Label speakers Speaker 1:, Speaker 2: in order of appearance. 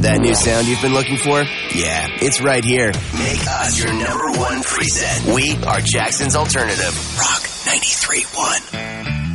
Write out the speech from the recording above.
Speaker 1: That new sound you've been looking for? Yeah, it's right here. Make us your number one preset. We are Jackson's alternative. Rock 93.1.